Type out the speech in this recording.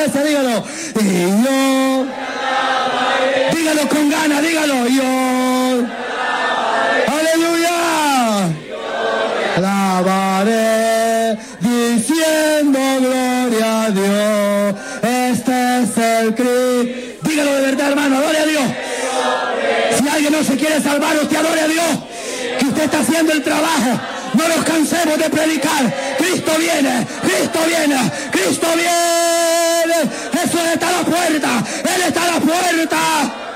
fuerza, dígalo. Y yo, dígalo con ganas, dígalo. Yo, aleluya. Alabaré diciendo gloria a Dios. Este es el Cristo. Dígalo de verdad, hermano, adore a Dios. Si alguien no se quiere salvar, usted adore a Dios. Que usted está haciendo el trabajo. No nos cansemos de predicar. Cristo viene, Cristo viene, Cristo viene. Jesús está a la puerta. Él está a la puerta.